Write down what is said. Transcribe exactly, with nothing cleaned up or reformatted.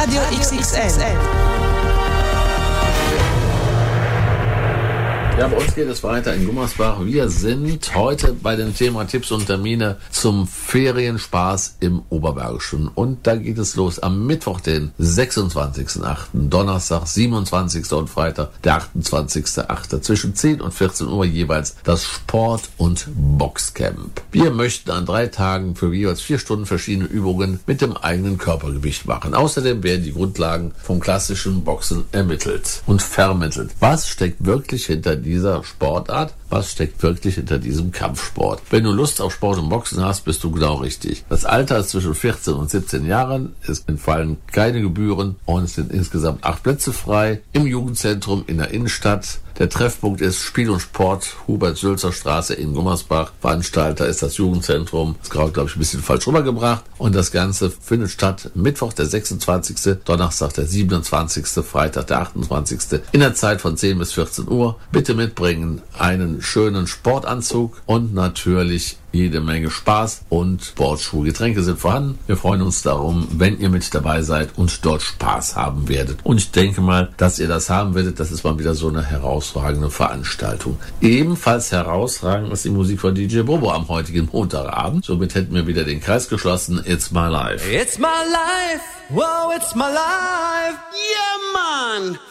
Radio X X L. Ja, bei uns geht es weiter in Gummersbach. Wir sind heute bei dem Thema Tipps und Termine zum Ferienspaß im Oberbergischen. Und da geht es los am Mittwoch, den sechsundzwanzigsten achten, Donnerstag, siebenundzwanzigsten und Freitag, der achtundzwanzigsten achten Zwischen zehn und vierzehn Uhr jeweils das Sport- und Boxcamp. Wir möchten an drei Tagen für jeweils vier Stunden verschiedene Übungen mit dem eigenen Körpergewicht machen. Außerdem werden die Grundlagen vom klassischen Boxen ermittelt und vermittelt. Was steckt wirklich hinter dieser Sportart? Was steckt wirklich hinter diesem Kampfsport? Wenn du Lust auf Sport und Boxen hast, bist du genau richtig. Das Alter ist zwischen vierzehn und siebzehn Jahren. Es entfallen keine Gebühren und es sind insgesamt acht Plätze frei im Jugendzentrum in der Innenstadt. Der Treffpunkt ist Spiel und Sport, Hubert-Sülzer-Straße in Gummersbach. Veranstalter ist das Jugendzentrum. Das ist gerade, glaube ich, ein bisschen falsch rübergebracht. Und das Ganze findet statt Mittwoch, der sechsundzwanzigsten Donnerstag, der siebenundzwanzigsten Freitag, der achtundzwanzigsten in der Zeit von zehn bis vierzehn Uhr. Bitte mitbringen einen schönen Sportanzug und natürlich jede Menge Spaß und Sportschuhe. Getränke sind vorhanden. Wir freuen uns darum, wenn ihr mit dabei seid und dort Spaß haben werdet. Und ich denke mal, dass ihr das haben werdet. Das ist mal wieder so eine herausragende Veranstaltung. Ebenfalls herausragend ist die Musik von D J Bobo am heutigen Montagabend. Somit hätten wir wieder den Kreis geschlossen. It's my life. It's my life. Whoa, it's my life. Yeah, man.